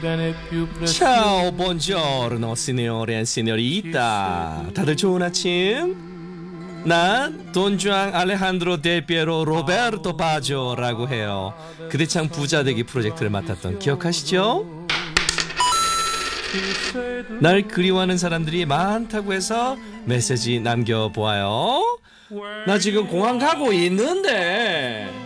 Ciao, buongiorno, signore e signorita. 다들 좋은 아침? 난 돈주앙 알레한드로 델 피에로 로베르토 바조라고 해요. 그대창 부자 되기 프로젝트를 맡았던 기억하시죠? 날 그리워하는 사람들이 많다고 해서 메시지 남겨보아요. 나 지금 공항 가고 있는데.